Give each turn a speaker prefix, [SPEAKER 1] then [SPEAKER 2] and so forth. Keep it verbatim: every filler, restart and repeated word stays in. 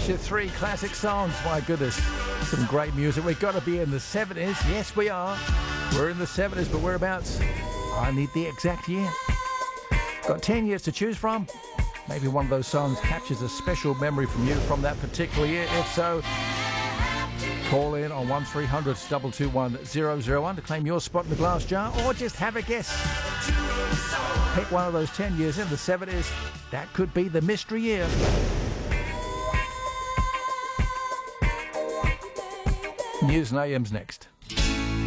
[SPEAKER 1] you three classic songs. My goodness, some great music. We've got to be in the seventies. Yes, we are. We're in the seventies, but whereabouts? I need the exact year. Got ten years to choose from. Maybe one of those songs captures a special memory from you from that particular year. If so, call in on one three hundred two two one zero zero one to claim your spot in the glass jar, or just have a guess. Pick one of those ten years in the seventies. That could be the mystery year. News and A M's next.